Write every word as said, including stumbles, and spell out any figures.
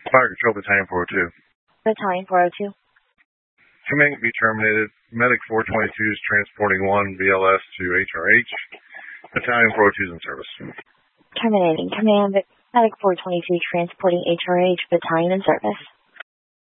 Fire Control Battalion four oh two. Battalion four oh two. Command be terminated. Medic four twenty-two is transporting one B L S to H R H. Battalion four oh two is in service. Terminating. Command Medic four twenty-two transporting H R H. Battalion in service.